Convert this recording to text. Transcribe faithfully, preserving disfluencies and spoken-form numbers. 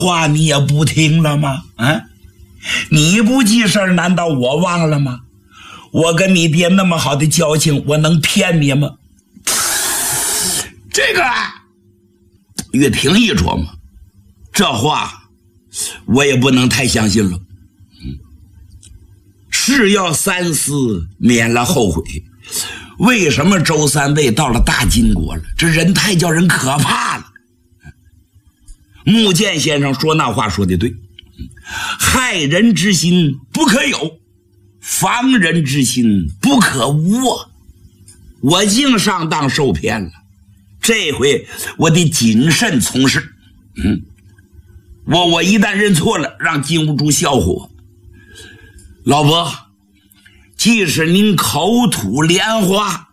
话你也不听了吗？啊，你不记事儿，难道我忘了吗？我跟你爹那么好的交情，我能骗你吗？这个岳平一琢磨，这话我也不能太相信了。嗯，是要三思，免了后悔。为什么周三位到了大金国了？这人太叫人可怕了。穆剑先生说那话说的对，害人之心不可有，防人之心不可无啊！我竟上当受骗了，这回我得谨慎从事。嗯，我我一旦认错了，让金兀术笑话我。老伯，即使您口吐莲花，